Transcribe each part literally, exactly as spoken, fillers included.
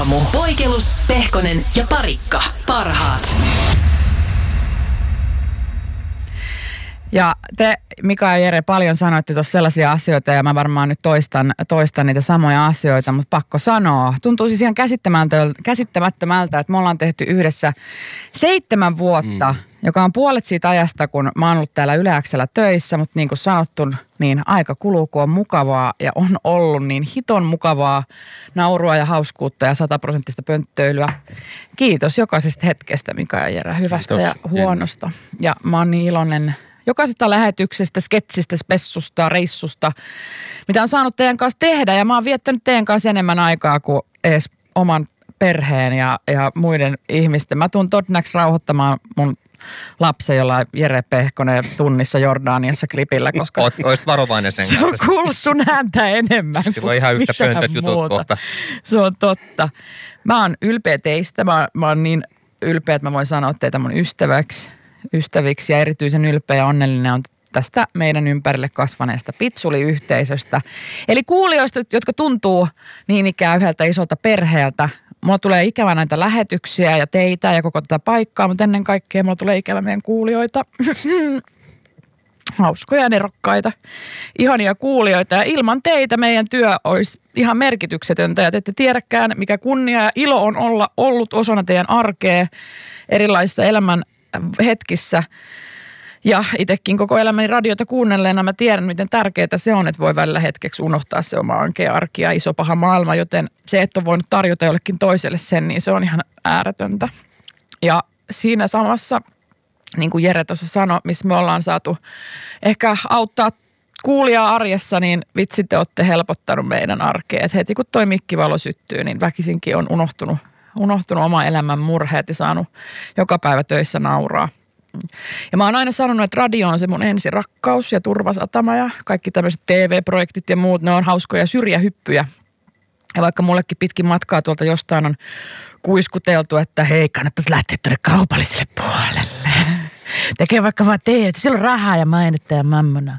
aamu. Poikelus, Pehkonen ja Parikka. Parhaat. Ja te, Mika ja Jere, paljon sanoitte tuossa sellaisia asioita, ja mä varmaan nyt toistan, toistan niitä samoja asioita, mutta pakko sanoa. Tuntuu siis ihan käsittämättömältä, että me ollaan tehty yhdessä seitsemän vuotta, mm. joka on puolet siitä ajasta, kun mä oon ollut täällä Yle X:llä töissä, mutta niin kuin sanottu, niin aika kuluu, kun on mukavaa ja on ollut niin hiton mukavaa naurua ja hauskuutta ja sataprosenttista pönttöilyä. Kiitos jokaisesta hetkestä, Mika ja Jere, hyvästä Kiitos. Ja huonosta. Ja mä oon niin iloinen jokaisesta lähetyksestä, sketsistä, spessusta, reissusta, mitä on saanut teidän kanssa tehdä. Ja mä oon viettänyt teidän kanssa enemmän aikaa kuin edes oman perheen ja, ja muiden ihmisten. Mä tuun todennäköisesti rauhoittamaan mun lapsen, jolla Jere Pehkonen tunnissa Jordaniassa klipillä, koska Oisit varovainen sen se on kuullut sun ääntä enemmän. Sillä on ihan yhtä pöntöt jutut muuta. Kohta. Se on totta. Mä oon ylpeä teistä. Mä, mä oon niin ylpeä, että mä voin sanoa teitä mun ystäväksi. ystäviksi ja erityisen ylpeä ja onnellinen on tästä meidän ympärille kasvaneesta pitsuliyhteisöstä. Eli kuulijoista, jotka tuntuu niin ikään yhdeltä isolta perheeltä. Mulla tulee ikävä näitä lähetyksiä ja teitä ja koko tätä paikkaa, mutta ennen kaikkea mulla tulee ikävä meidän kuulijoita. Hauskoja ja nerokkaita, ihania kuulijoita. Ja ilman teitä meidän työ olisi ihan merkityksetöntä. Ja te ette tiedäkään, mikä kunnia ja ilo on olla ollut osana teidän arkea erilaisissa elämän hetkissä. Ja itsekin koko elämäni radiota kuunnelleena mä tiedän, miten tärkeää se on, että voi välillä hetkeksi unohtaa se oma ankea arki ja iso paha maailma, joten se, että on voinut tarjota jollekin toiselle sen, niin se on ihan ääretöntä. Ja siinä samassa, niin kuin Jere tuossa sanoi, missä me ollaan saatu ehkä auttaa kuulijaa arjessa, niin vitsi te olette helpottanut meidän arkea. Et heti kun toi mikkivalo syttyy, niin väkisinkin on unohtunut, unohtunut oma elämän murheet ja saanut joka päivä töissä nauraa. Ja mä oon aina sanonut, että radio on se mun ensirakkaus ja turvasatama ja kaikki tämmöiset T V-projektit ja muut, ne on hauskoja syrjähyppyjä. Ja vaikka mullekin pitkin matkaa tuolta jostain on kuiskuteltu, että hei, kannattaisi lähteä tuonne kaupalliselle puolelle. Tekee vaikka vaan teet, sillä on rahaa ja mainetta ja mammona.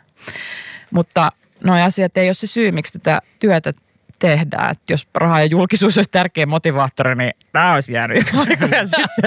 Mutta noi asiat ei ole se syy, miksi tätä työtä tehdään. Että jos raha ja julkisuus olisi tärkeä motivaattori, niin tämä olisi jäänyt aikoja sitten.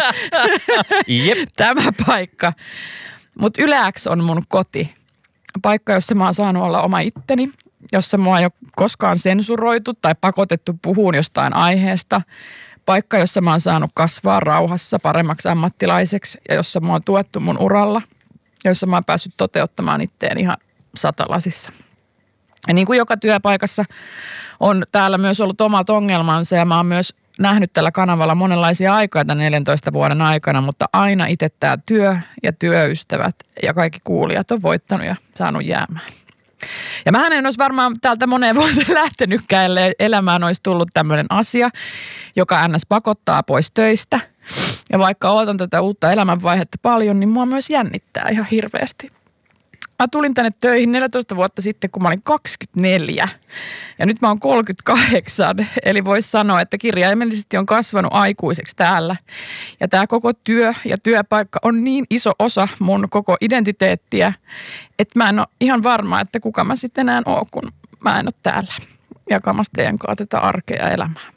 Jep. Tämä paikka. Mutta Yle X on mun koti. Paikka, jossa mä oon saanut olla oma itteni, jossa mua ei ole koskaan sensuroitu tai pakotettu puhuun jostain aiheesta. Paikka, jossa mä oon saanut kasvaa rauhassa paremmaksi ammattilaiseksi ja jossa mä oon tuettu mun uralla, jossa mä oon päässyt toteuttamaan itteen ihan satalasissa. Ja niin kuin joka työpaikassa on täällä myös ollut omat ongelmansa ja mä oon myös nähnyt tällä kanavalla monenlaisia aikoja neljäntoista vuoden aikana, mutta aina itse tämä työ ja työystävät ja kaikki kuulijat on voittanut ja saanut jäämään. Ja mähän en olisi varmaan täältä moneen vuoteen lähtenytkään, ellei elämään olisi tullut tämmöinen asia, joka ns. Pakottaa pois töistä. Ja vaikka ootan tätä uutta elämänvaihetta paljon, niin mua myös jännittää ihan hirveästi. Mä tulin tänne töihin neljätoista vuotta sitten, kun mä olin kaksikymmentäneljä ja nyt mä oon kolmekymmentäkahdeksan. Eli voisi sanoa, että kirjaimellisesti on kasvanut aikuiseksi täällä. Ja tää koko työ ja työpaikka on niin iso osa mun koko identiteettiä, että mä en ole ihan varma, että kuka mä sitten enää oon, kun mä en ole täällä jakamassa teidän kanssa tätä arkea ja elämää.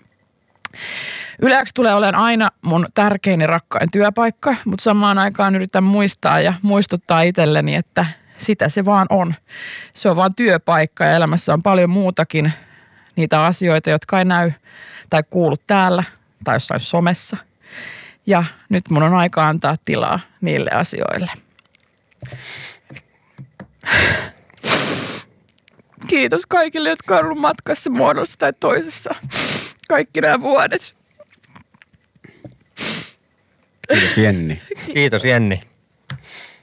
Yle X tulee olemaan aina mun tärkein ja rakkain työpaikka, mutta samaan aikaan yritän muistaa ja muistuttaa itselleni, että sitä se vaan on. Se on vaan työpaikka ja elämässä on paljon muutakin niitä asioita, jotka ei näy tai kuulu täällä tai jossain somessa. Ja nyt mun on aika antaa tilaa niille asioille. Kiitos kaikille, jotka on ollut matkassa muodossa tai toisessa kaikki nämä vuodet. Kiitos Jenni. Kiitos Jenni.